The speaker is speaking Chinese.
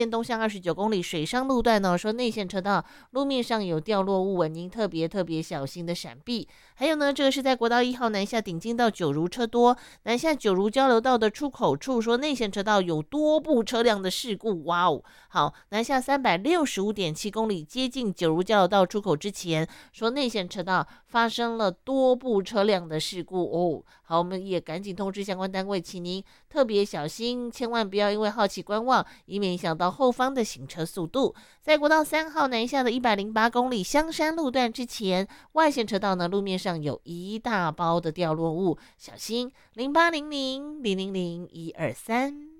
东向29公里水上路段呢，说内线车道路面上有掉落物，您特别小心的闪避。还有呢，这个是在国道1号南下顶进到九如车多，南下九如交流道的出口处，说内线车道有多部车辆的事故。哇哦，好，南下365.7公里接近九如交流道出口之前，说内线车道发生了多部车辆的事故哦。好，我们也赶紧通知相关单位，请您特别小心，千万不要因为好奇观望，以免影响到后方的行车速度。在国道3号南下的108公里香山路段之前，外线车道呢路面上有一大包的掉落物，小心0800000123。